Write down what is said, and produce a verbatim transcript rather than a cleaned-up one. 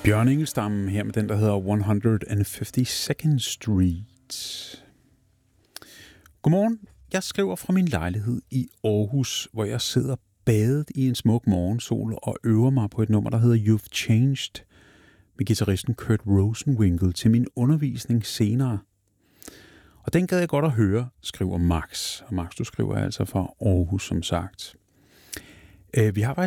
Bjørn Engelstam her med den, der hedder one fifty-second Street. Godmorgen. Jeg skriver fra min lejlighed i Aarhus, hvor jeg sidder badet i en smuk morgensol og øver mig på et nummer, der hedder You've Changed, med guitaristen Kurt Rosenwinkel til min undervisning senere. Og den gad jeg godt at høre, skriver Max. Og Max, du skriver altså fra Aarhus, som sagt. Vi har